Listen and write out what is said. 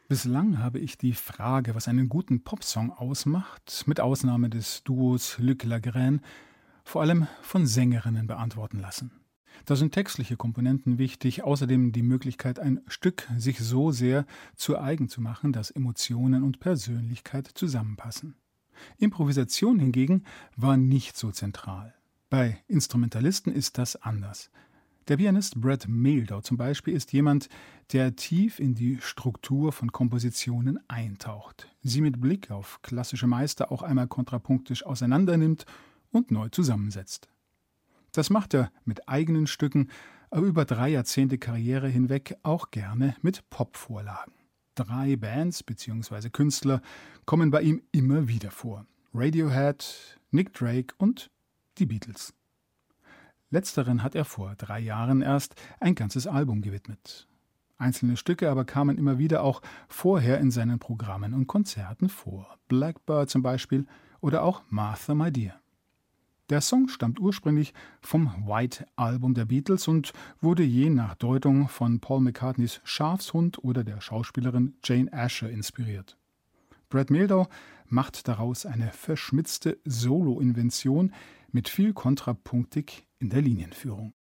Bislang habe ich die Frage, was einen guten Popsong ausmacht, mit Ausnahme des Duos Luc Lagraine, vor allem von Sängerinnen beantworten lassen. Da sind textliche Komponenten wichtig, außerdem die Möglichkeit, ein Stück sich so sehr zu eigen zu machen, dass Emotionen und Persönlichkeit zusammenpassen. Improvisation hingegen war nicht so zentral. Bei Instrumentalisten ist das anders. Der Pianist Brad Mehldau zum Beispiel ist jemand, der tief in die Struktur von Kompositionen eintaucht, sie mit Blick auf klassische Meister auch einmal kontrapunktisch auseinandernimmt und neu zusammensetzt. Das macht er mit eigenen Stücken, aber über 3 Jahrzehnte Karriere hinweg auch gerne mit Popvorlagen. 3 Bands bzw. Künstler kommen bei ihm immer wieder vor: Radiohead, Nick Drake und die Beatles. Letzteren hat er vor 3 Jahren erst ein ganzes Album gewidmet. Einzelne Stücke aber kamen immer wieder auch vorher in seinen Programmen und Konzerten vor. Blackbird zum Beispiel oder auch Martha My Dear. Der Song stammt ursprünglich vom White Album der Beatles und wurde je nach Deutung von Paul McCartneys Schafshund oder der Schauspielerin Jane Asher inspiriert. Brad Mehldau macht daraus eine verschmitzte Solo-Invention mit viel Kontrapunktik in der Linienführung.